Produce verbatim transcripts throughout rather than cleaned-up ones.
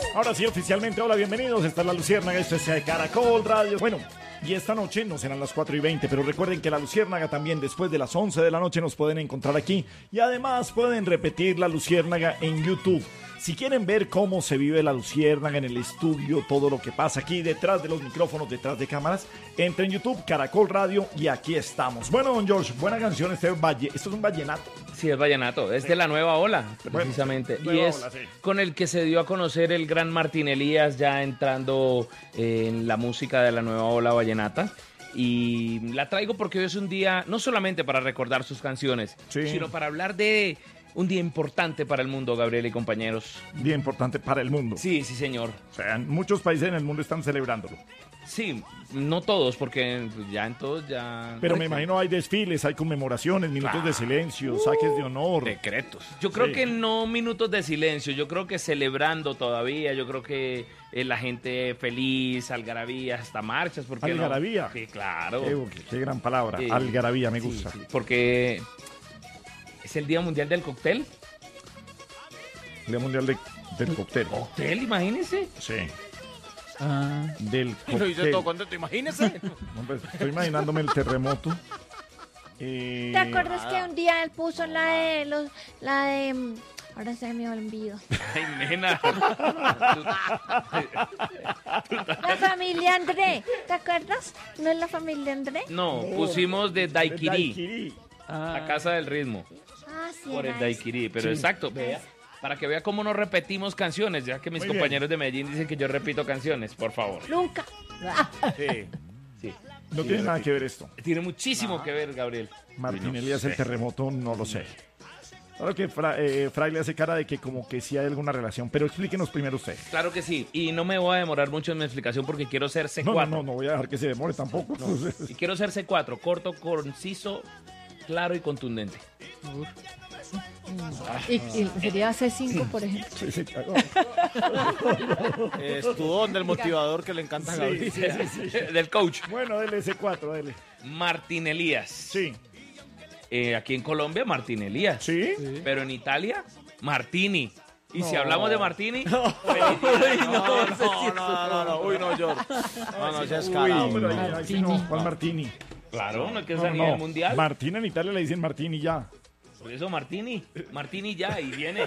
Ahora sí, oficialmente, hola, bienvenidos. Esta es La Luciérnaga, esto es Caracol Radio. Bueno, y esta noche no serán las cuatro y veinte, pero recuerden que La Luciérnaga también después de las once de la noche nos pueden encontrar aquí. Y además pueden repetir La Luciérnaga en YouTube. Si quieren ver cómo se vive La Luciérnaga en el estudio, todo lo que pasa aquí detrás de los micrófonos, detrás de cámaras, entren en YouTube, Caracol Radio, y aquí estamos. Bueno, don George, buena canción, este valle, ¿esto es un vallenato? Sí, es vallenato, es de la nueva ola, precisamente. Bueno, y nueva es ola, sí. Con el que se dio a conocer el gran Martín Elías, ya entrando en la música de la nueva ola vallenata. Y la traigo porque hoy es un día, no solamente para recordar sus canciones, Sí. sino para hablar de un día importante para el mundo, Gabriel y compañeros. Día importante para el mundo. Sí, sí, señor. O sea, muchos países en el mundo están celebrándolo. Sí, no todos, porque ya en todos ya... Pero me imagino hay desfiles, hay conmemoraciones, minutos de silencio, saques de honor. Decretos. Yo creo Sí. que no minutos de silencio, yo creo que celebrando todavía, yo creo que eh, la gente feliz, algarabía, hasta marchas, ¿por qué no? Algarabía. Sí, claro. Qué, qué gran palabra, Sí. algarabía, me Sí, gusta. sí, porque es el Día Mundial del Cóctel. Día Mundial de- del Cóctel. ¿Cóctel? Imagínense. Sí, Ah, del lo hice cóctel. todo contento, imagínese. Hombre, estoy imaginándome el terremoto. Eh, ¿Te acuerdas que un día él puso la de los, la de, mm, ahora se me olvidó, Ay, nena. la familia André? ¿Te acuerdas? ¿No es la familia André? No, pusimos de de Daiquiri, Daiquiri. la casa del ritmo, Ah, sí. por el era Daiquiri, pero Sí. exacto, vea. Para que vea cómo no repetimos canciones, ya que mis Muy bien. compañeros de Medellín dicen que yo repito canciones, por favor. ese. Nunca. Sí. Sí. No tiene nada que ver esto. Tiene muchísimo que ver, Gabriel. Martín Elías, el terremoto, no lo sé. Claro que Fra, eh, Fray le hace cara de que como que sí hay alguna relación, pero explíquenos primero usted. Claro que sí, y no me voy a demorar mucho en mi explicación porque quiero ser C No, no, cuatro. no, no voy a dejar que se demore tampoco. Y quiero ser C cuatro, corto, conciso, claro y contundente. Y, y sería C cinco, por ejemplo. Sí, sí, claro. Es tu don del motivador que le encanta a Sí, Gabriel. sí, sí, sí. Del coach. Bueno, dele ese cuatro, dele. Martín Elías. Sí. Eh, aquí en Colombia, Martín Elías. ¿Sí? Pero en Italia, Martini. Y si No. hablamos de Martini, No, no, no, no, no, uy, no, George. No, no, ya es Uy, calado. pero ahí- ahí sí no, ¿cuál Martini? claro, no es que es No, a nivel no. mundial. Martín en Italia le dicen Martini ya. Por eso Martini, Martini ya, y viene.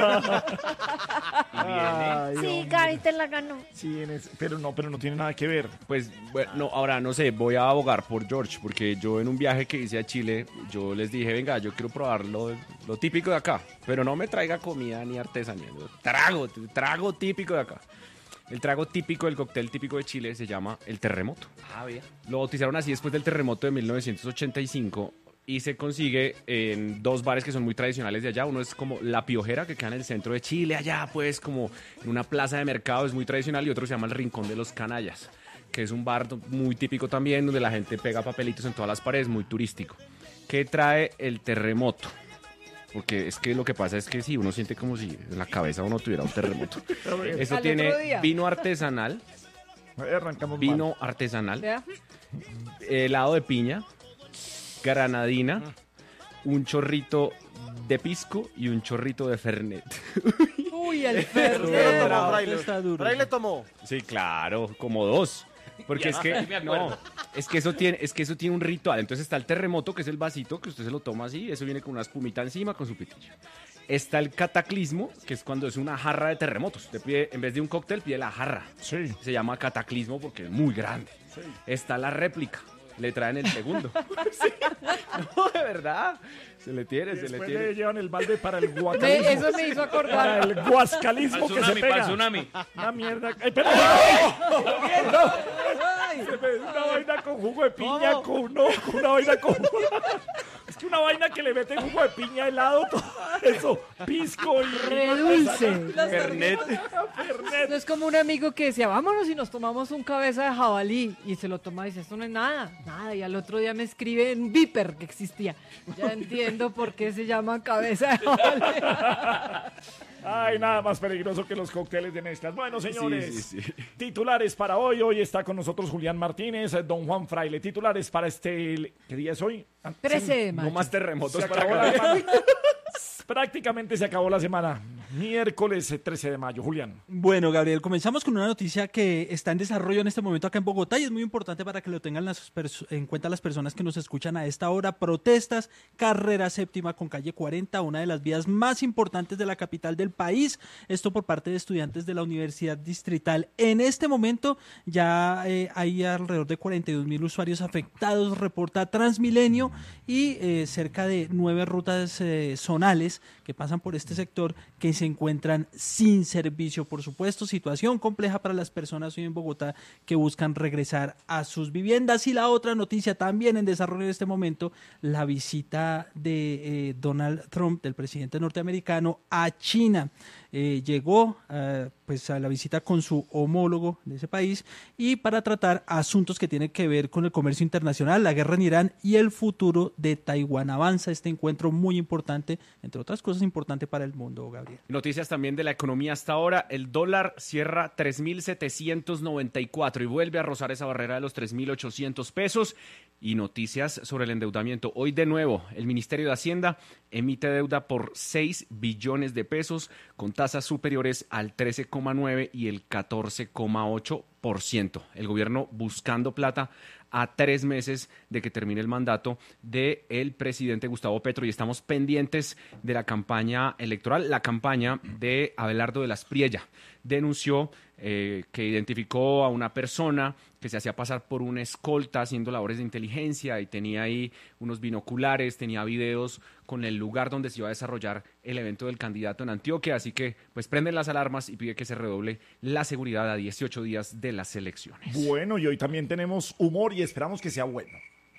y viene. Ay, Sí, hombre. Gaby te la ganó. Sí, en ese- pero no, pero no tiene nada que ver. Pues bueno, no, ahora no sé, voy a abogar por George, porque yo en un viaje que hice a Chile, yo les dije, venga, yo quiero probar lo, lo típico de acá, pero no me traiga comida ni artesanía, yo trago, trago típico de acá. El trago típico, el cóctel típico de Chile se llama el terremoto. Ah, bien. Lo bautizaron así después del terremoto de mil novecientos ochenta y cinco y se consigue en dos bares que son muy tradicionales de allá. Uno es como La Piojera, que queda en el centro de Chile, allá pues como en una plaza de mercado, es muy tradicional, y otro se llama El Rincón de los Canallas, que es un bar muy típico también, donde la gente pega papelitos en todas las paredes, muy turístico. ¿Qué trae el terremoto? Porque es que lo que pasa es que sí, uno siente como si en la cabeza uno tuviera un terremoto. Eso Al tiene otro día. vino artesanal, Ahí arrancamos mal. vino artesanal, Vea. helado de piña, granadina, un chorrito de pisco y un chorrito de fernet. Uy, el Pero Fernet. bravo, Fraile. está duro. Fraile tomó. Sí, claro, como dos. Porque Ya, es que sí me acuerdo. no, es que eso tiene, es que eso tiene un ritual. Entonces está el terremoto, que es el vasito que usted se lo toma así, eso viene con una espumita encima con su pitillo. Está el cataclismo, que es cuando es una jarra de terremotos. Usted pide, en vez de un cóctel, pide la jarra. Sí. Se llama cataclismo porque es muy grande. Está la réplica. Le traen el segundo. Sí. No, de verdad. Se le tiene, se le Después tiene. le llevan el balde para el Ve, guacalismo. eso me hizo Para acordar. el guascalismo Para el que se tsunami, para pega. el tsunami. Una mierda. ¡Ay, pero! Se me dio una vaina con jugo de piña, con, no, con una vaina con... Es que una vaina que le mete jugo de piña helado, todo eso, pisco y... Redulce. Fernet. No es como un amigo que decía, vámonos y nos tomamos un cabeza de jabalí. Y se lo toma y dice, esto no es nada, nada. Y al otro día me escribe en Viper que existía. Ya entiendo por qué se llama cabeza de jabalí. Ay, nada más peligroso que los cócteles de mezclas. Bueno, señores, Sí, sí, sí. titulares para hoy. Hoy está con nosotros Julián Martínez, eh, don Juan Fraile. Titulares para este... ¿Qué día es hoy? Ah, trece de No mayo. más terremotos Se para acabó acá. la semana. Prácticamente se acabó la semana. Miércoles trece de mayo, Julián. Bueno, Gabriel, comenzamos con una noticia que está en desarrollo en este momento acá en Bogotá y es muy importante para que lo tengan las en cuenta las personas que nos escuchan a esta hora. Protestas, carrera séptima con calle cuarenta, una de las vías más importantes de la capital del país. Esto por parte de estudiantes de la Universidad Distrital. En este momento ya eh, hay alrededor de cuarenta y dos mil usuarios afectados, reporta Transmilenio, y eh, cerca de nueve rutas eh, zonales que pasan por este sector que se encuentran sin servicio. Por supuesto, situación compleja para las personas hoy en Bogotá que buscan regresar a sus viviendas. Y la otra noticia también en desarrollo en este momento, la visita de eh, Donald Trump, del presidente norteamericano, a China. Eh, llegó eh, pues a la visita con su homólogo de ese país y para tratar asuntos que tienen que ver con el comercio internacional, la guerra en Irán y el futuro de Taiwán. Avanza este encuentro muy importante, entre otras cosas importante para el mundo, Gabriel. Noticias también de la economía hasta ahora. El dólar cierra tres mil setecientos noventa y cuatro y vuelve a rozar esa barrera de los tres mil ochocientos pesos. Y noticias sobre el endeudamiento. Hoy de nuevo, el Ministerio de Hacienda emite deuda por seis billones de pesos con tasas superiores al trece coma nueve y el catorce coma ocho por ciento. El gobierno buscando plata a tres meses de que termine el mandato del presidente Gustavo Petro, y estamos pendientes de la campaña electoral. La campaña de Abelardo de la Espriella denunció eh, que identificó a una persona que se hacía pasar por una escolta haciendo labores de inteligencia y tenía ahí unos binoculares, tenía videos con el lugar donde se iba a desarrollar el evento del candidato en Antioquia, así que pues prenden las alarmas y pide que se redoble la seguridad a dieciocho días de las elecciones. Bueno, y hoy también tenemos humor y esperamos que sea bueno.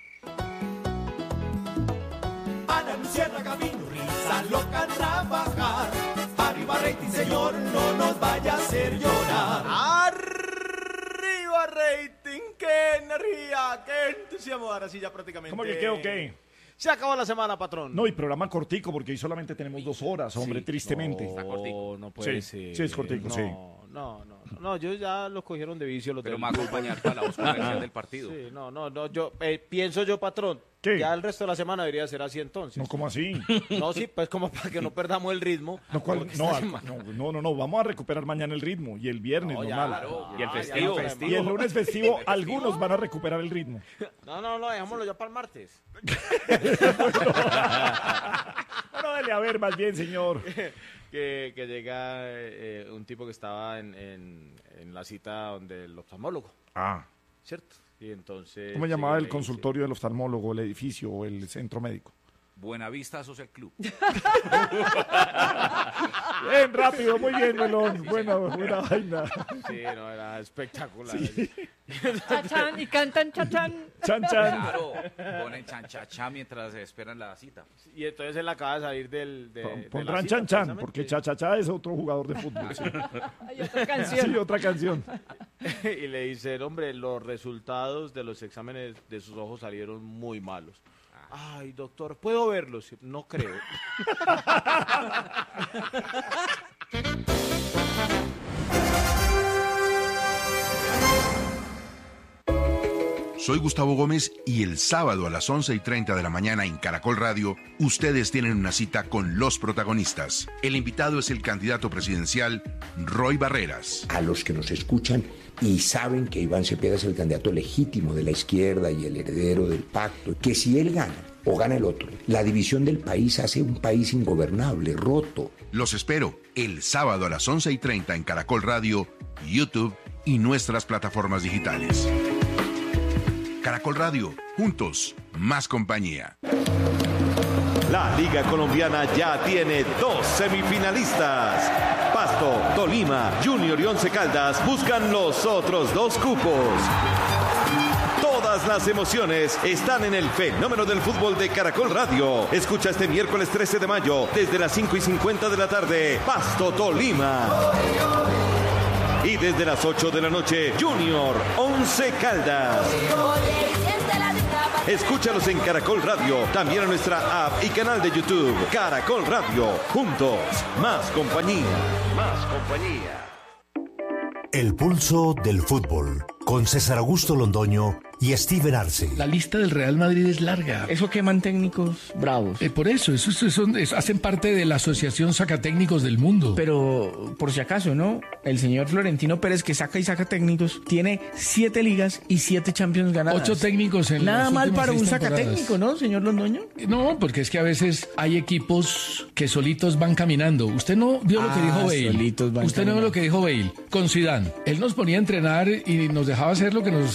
Ana Luciérnaga vino, risa loca trabajar. Arriba rating, señor, no nos vaya a hacer llorar. Arriba rating, qué energía, qué entusiasmo. Ahora sí ya prácticamente. ¿Cómo que qué o qué? Se acabó la semana, patrón. No, y programa cortico porque hoy solamente tenemos dos horas, hombre, Sí, tristemente. No, Está cortico. no puede Sí, ser. sí es cortico, no, sí. No, no, no, no, yo ya los cogieron de vicio los Pero del me va a acompañar para la voz comercial del partido. Sí, no, no, no, yo eh, pienso yo, patrón. ¿Qué? Ya el resto de la semana debería ser así entonces. No, ¿cómo así? No, sí, pues como para que no perdamos el ritmo. No, ¿cuál? Porque no, esta al- semana- no, no, no, no, vamos a recuperar mañana el ritmo y el viernes No, ya, normal. claro, Y el ya, festivo, ya, festivo. Y el lunes festivo, algunos van a recuperar el ritmo. No, no, no, dejémoslo ya para el martes. Bueno, dale a ver más bien, señor. que, que llega eh, un tipo que estaba en, en, en la cita donde el oftalmólogo, Ah, ¿cierto? Y entonces... ¿cómo llamaba llega y el le consultorio del oftalmólogo, el edificio o el centro médico? Buenavista Social Club. Bien, rápido, muy bien, Melón. Buena, buena vaina. dice- Sí, no, era espectacular. Chachán, y cantan chachán. Chan, chan. Claro, ponen chanchachá mientras esperan la cita. Y entonces él acaba de salir del... De, de la Pondrán cita, chan, chan, precisamente. porque cha, cha, cha es otro jugador de fútbol. Sí, Hay otra canción. sí, otra canción. Y le dice, hombre, los resultados de los exámenes de sus ojos salieron muy malos. Ay, doctor, ¿puedo verlos? No creo. Soy Gustavo Gómez y el sábado a las once y treinta de la mañana en Caracol Radio, ustedes tienen una cita con los protagonistas. El invitado es el candidato presidencial Roy Barreras. A los que nos escuchan y saben que Iván Cepeda es el candidato legítimo de la izquierda y el heredero del pacto, que si él gana o gana el otro, la división del país hace un país ingobernable, roto. Los espero el sábado a las once y treinta en Caracol Radio, YouTube y nuestras plataformas digitales. Caracol Radio, juntos, más compañía. La Liga Colombiana ya tiene dos semifinalistas. Pasto, Tolima, Junior y Once Caldas buscan los otros dos cupos. Todas las emociones están en el fenómeno del fútbol de Caracol Radio. Escucha este miércoles trece de mayo desde las cinco y cincuenta de la tarde, Pasto, Tolima. Y desde las ocho de la noche, Junior, Once Caldas. Escúchalos en Caracol Radio, también en nuestra app y canal de YouTube. Caracol Radio, juntos, más compañía. Más compañía. El pulso del fútbol, con César Augusto Londoño y Steven Arce. La lista del Real Madrid es larga. Eso queman técnicos bravos. Eh, por eso, eso, eso, eso, eso hacen parte de la Asociación Sacatécnicos del Mundo. Pero, por si acaso, ¿no? El señor Florentino Pérez, que saca y saca técnicos, tiene siete ligas y siete Champions ganadas. Ocho técnicos en Nada las mal últimas para un seis temporadas. sacatécnico, ¿no, señor Londoño? No, porque es que a veces hay equipos que solitos van caminando. Usted no vio lo que Ah, dijo Bale. solitos van Usted no vio caminando. lo que dijo Bale con Zidane. Él nos ponía a entrenar y nos dejaba hacer lo que nos